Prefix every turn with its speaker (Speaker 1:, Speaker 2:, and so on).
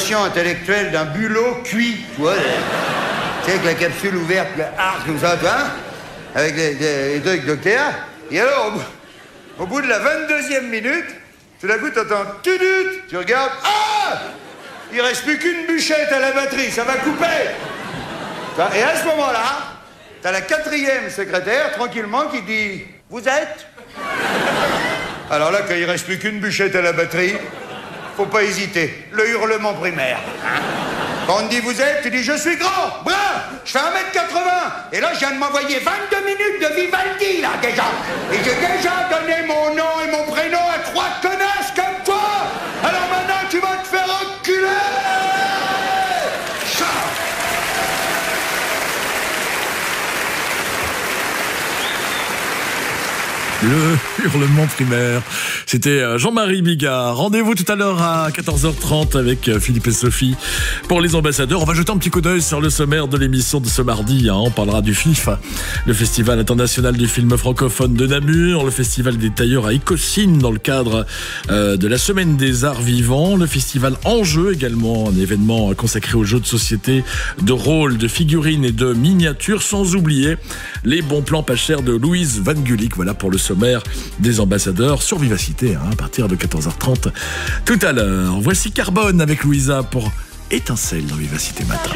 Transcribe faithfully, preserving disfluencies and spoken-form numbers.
Speaker 1: quotient intellectuel d'un bulot cuit, tu vois. Tu sais, avec la capsule ouverte, le arc comme ça, tu vois, avec les, les, les trucs d'Octéa. Et alors, au, au bout de la vingt-deuxième minute, tout d'un coup, t'entends tudut, tu regardes, ah! Il reste plus qu'une bûchette à la batterie, ça va couper. Et à ce moment-là, t'as la quatrième secrétaire, tranquillement, qui dit « Vous êtes ?» Alors là, quand il reste plus qu'une bûchette à la batterie, faut pas hésiter. Le hurlement primaire. Hein? Quand on te dit « Vous êtes ?» tu dis « Je suis grand, brun, je fais un mètre quatre-vingts. » Et là, je viens de m'envoyer vingt-deux minutes de Vivaldi, là, déjà. Et j'ai déjà donné mon nom et mon prénom à trois connasses comme toi. Alors maintenant, tu vas te faire enculer.
Speaker 2: Le hurlement primaire. C'était Jean-Marie Bigard. Rendez-vous tout à l'heure à quatorze heures trente avec Philippe et Sophie pour les ambassadeurs. On va jeter un petit coup d'œil sur le sommaire de l'émission de ce mardi. Hein. On parlera du F I F, le Festival international du film francophone de Namur, le Festival des tailleurs à Écosine dans le cadre euh, de la Semaine des Arts Vivants, le Festival Enjeu également, un événement consacré aux jeux de société, de rôle, de figurines et de miniatures, sans oublier les bons plans pas chers de Louise Van Gulik. Voilà pour le sommaire des ambassadeurs sur Vivacité, hein, à partir de quatorze heures trente tout à l'heure. Voici Carbone avec Louisa pour Étincelle dans Vivacité Matin.